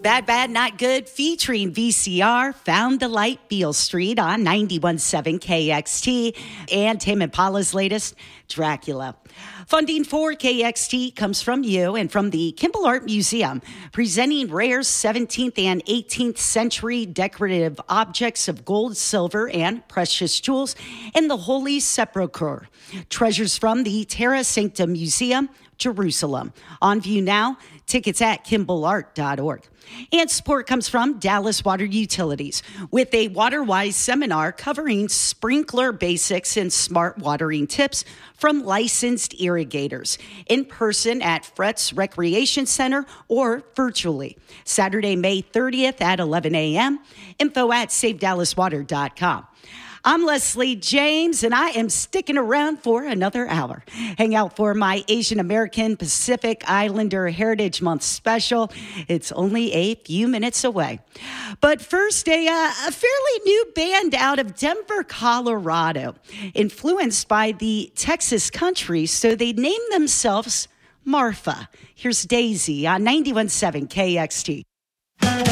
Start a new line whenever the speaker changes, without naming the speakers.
Bad, Bad, Not Good featuring VCR, Found the Light, Beale Street on 91.7 KXT, and Tame Impala's latest, Dracula. Funding for KXT comes from you and from the Kimball Art Museum, presenting rare 17th and 18th century decorative objects of gold, silver, and precious jewels in the Holy Sepulchre. Treasures from the Terra Sancta Museum, Jerusalem. On view now, tickets at kimballart.org. And support comes from Dallas Water Utilities with a WaterWise seminar covering sprinkler basics and smart watering tips from licensed irrigators in person at Fretz Recreation Center or virtually. Saturday, May 30th at 11 a.m. Info at SaveDallasWater.com. I'm Leslie James, and I am sticking around for another hour. Hang out for my Asian American Pacific Islander Heritage Month special. It's only a few minutes away. But first, a fairly new band out of Denver, Colorado, influenced by the Texas country, so they named themselves Marfa. Here's Daisy on 91.7 KXT.